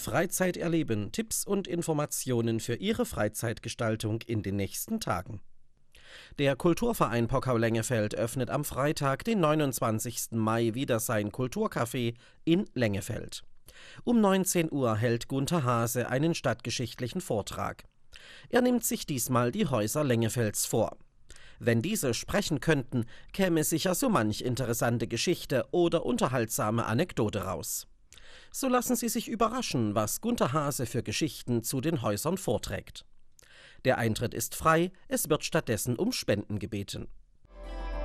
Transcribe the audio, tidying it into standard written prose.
Freizeit erleben, Tipps und Informationen für Ihre Freizeitgestaltung in den nächsten Tagen. Der Kulturverein Pockau-Lengefeld öffnet am Freitag, den 29. Mai, wieder sein Kulturcafé in Lengefeld. Um 19 Uhr hält Gunter Hase einen stadtgeschichtlichen Vortrag. Er nimmt sich diesmal die Häuser Lengefelds vor. Wenn diese sprechen könnten, käme sicher so manch interessante Geschichte oder unterhaltsame Anekdote raus. So lassen Sie sich überraschen, was Gunter Hase für Geschichten zu den Häusern vorträgt. Der Eintritt ist frei, es wird stattdessen um Spenden gebeten.